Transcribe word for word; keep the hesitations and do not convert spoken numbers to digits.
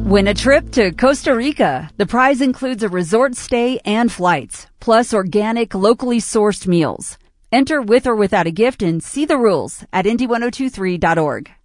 Win a trip to Costa Rica. The prize includes a resort stay and flights, plus organic, locally sourced meals. Enter with or without a gift and see the rules at Indy ten twenty-three dot org.